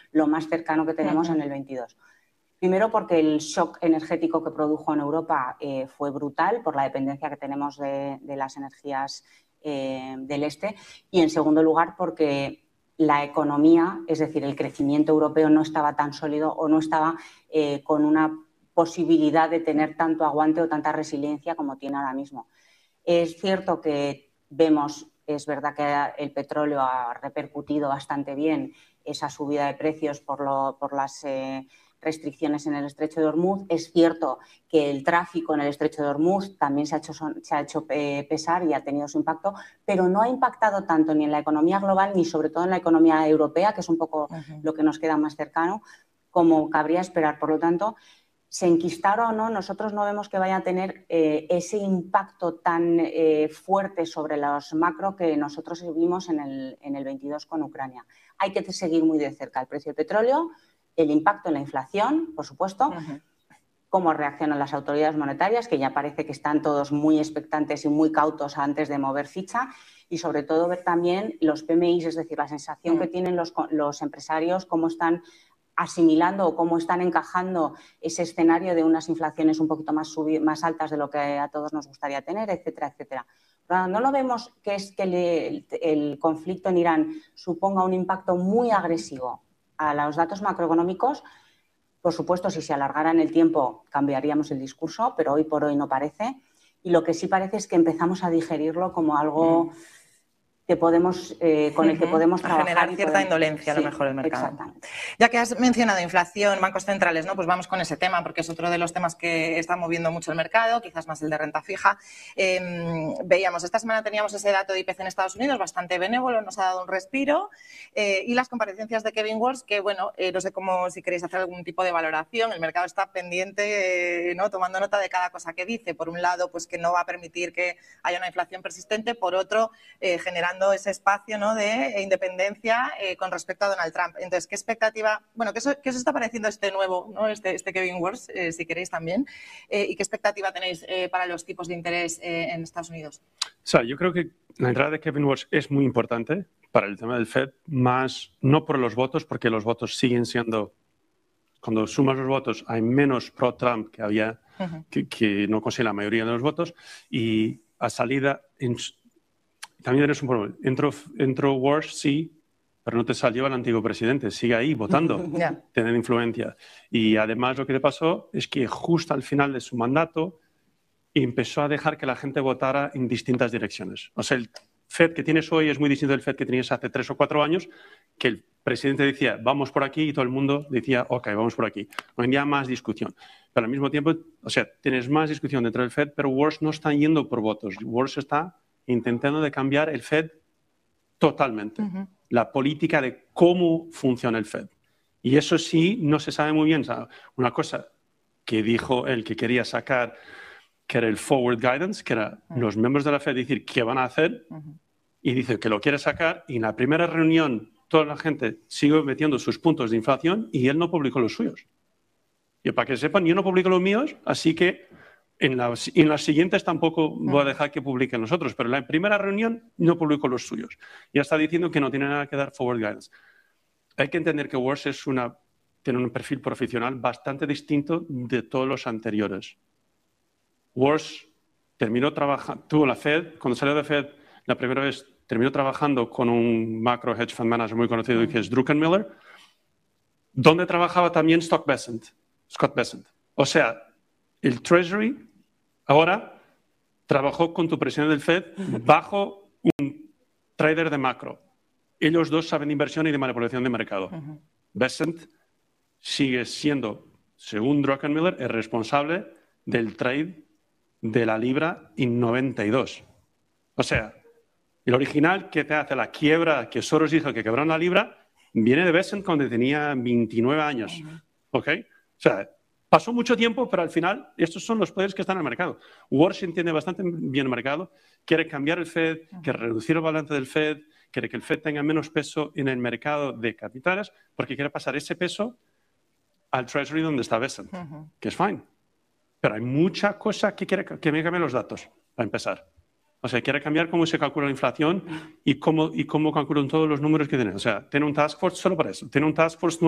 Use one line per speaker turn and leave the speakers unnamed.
lo más cercano que tenemos en el 22. Primero porque el shock energético que produjo en Europa fue brutal por la dependencia que tenemos de las energías del este, y en segundo lugar porque la economía, es decir, el crecimiento europeo no estaba tan sólido o no estaba con una posibilidad de tener tanto aguante o tanta resiliencia como tiene ahora mismo. Es cierto que vemos, es verdad que el petróleo ha repercutido bastante bien esa subida de precios por las restricciones en el Estrecho de Hormuz. Es cierto que el tráfico en el Estrecho de Hormuz también se ha hecho pesar y ha tenido su impacto, pero no ha impactado tanto ni en la economía global ni sobre todo en la economía europea, que es un poco lo que nos queda más cercano, como cabría esperar. Por lo tanto, se enquistara o no, nosotros no vemos que vaya a tener ese impacto tan fuerte sobre los macro que nosotros vimos en el 22 con Ucrania. Hay que seguir muy de cerca el precio del petróleo, el impacto en la inflación, por supuesto, cómo reaccionan las autoridades monetarias, que ya parece que están todos muy expectantes y muy cautos antes de mover ficha, y sobre todo ver también los PMIs, es decir, la sensación que tienen los empresarios, cómo están asimilando o cómo están encajando ese escenario de unas inflaciones un poquito más altas de lo que a todos nos gustaría tener, etcétera, etcétera. Pero no lo vemos que es que el conflicto en Irán suponga un impacto muy agresivo a los datos macroeconómicos. Por supuesto, si se alargara en el tiempo cambiaríamos el discurso, pero hoy por hoy no parece. Y lo que sí parece es que empezamos a digerirlo como algo que podemos, con el que podemos trabajar.
Generar cierta indolencia, a lo mejor, el mercado.
Exactamente.
Ya que has mencionado inflación, bancos centrales, ¿no? Pues vamos con ese tema, porque es otro de los temas que está moviendo mucho el mercado, quizás más el de renta fija. Veíamos, esta semana teníamos ese dato de IPC en Estados Unidos, bastante benévolo, nos ha dado un respiro, y las comparecencias de Kevin Warsh, que, bueno, no sé cómo, si queréis hacer algún tipo de valoración, el mercado está pendiente, ¿no? Tomando nota de cada cosa que dice. Por un lado, pues que no va a permitir que haya una inflación persistente, por otro, generando ese espacio, ¿no? de independencia con respecto a Donald Trump. Entonces, ¿qué expectativa, bueno, qué os está pareciendo este nuevo, ¿no? este Kevin Warsh, si queréis también, y qué expectativa tenéis para los tipos de interés en Estados Unidos?
O sea, yo creo que la entrada de Kevin Warsh es muy importante para el tema del Fed, más no por los votos, porque los votos siguen siendo, cuando sumas los votos, hay menos pro-Trump que había, que no consigue la mayoría de los votos, y a salida también tienes un problema. Entró Warsh, sí, pero no te salió el antiguo presidente. Sigue ahí votando, tiene influencia. Y además lo que le pasó es que justo al final de su mandato empezó a dejar que la gente votara en distintas direcciones. O sea, el Fed que tienes hoy es muy distinto del Fed que tenías hace 3 o 4 años, que el presidente decía, vamos por aquí, y todo el mundo decía, ok, vamos por aquí. Hoy en día más discusión. Pero al mismo tiempo, o sea, tienes más discusión dentro del Fed, pero Warsh no está yendo por votos. Warsh está intentando de cambiar el Fed totalmente. La política de cómo funciona el Fed. Y eso sí, no se sabe muy bien. O sea, una cosa que dijo él que quería sacar, que era el forward guidance, que era los miembros de la Fed decir qué van a hacer, y dice que lo quiere sacar, y en la primera reunión toda la gente sigue metiendo sus puntos de inflación y él no publicó los suyos. Y para que sepan, yo no publico los míos, así que en las siguientes tampoco voy a dejar que publiquen los otros, pero en la primera reunión no publico los suyos. Ya está diciendo que no tiene nada que dar forward guidance. Hay que entender que Warsh tiene un perfil profesional bastante distinto de todos los anteriores. Warsh tuvo la Fed, cuando salió de Fed la primera vez, terminó trabajando con un macro hedge fund manager muy conocido que es Druckenmiller, donde trabajaba también Scott Bessent. O sea, el Treasury ahora trabajó con tu presidente del Fed bajo un trader de macro. Ellos dos saben de inversión y de manipulación de mercado. Bessent sigue siendo, según Druckenmiller, el responsable del trade de la libra en 92. O sea, el original que te hace la quiebra que Soros dijo que quebraron la libra viene de Bessent cuando tenía 29 años. ¿Ok? O sea, pasó mucho tiempo, pero al final estos son los poderes que están en el mercado. Warsh entiende bastante bien el mercado, quiere cambiar el Fed, quiere reducir el balance del Fed, quiere que el Fed tenga menos peso en el mercado de capitales, porque quiere pasar ese peso al Treasury donde está Bessent, que es fine. Pero hay mucha cosa que quiere que me cambien los datos, para empezar. O sea, quiere cambiar cómo se calcula la inflación y cómo calculan todos los números que tienen. O sea, tiene un task force solo para eso. Tiene un task force